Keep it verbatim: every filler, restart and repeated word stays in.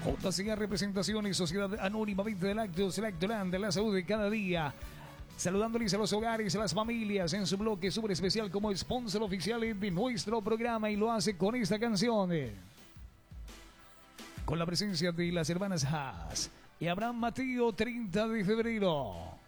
J C A Representaciones, Sociedad Anónima Venta de Lácteos, Lactoland, la salud de cada día. Saludándoles a los hogares, a las familias en su bloque súper especial como sponsor oficial de nuestro programa, y lo hace con esta canción. Con la presencia de las hermanas Haas y Abraham Mateo, treinta de febrero.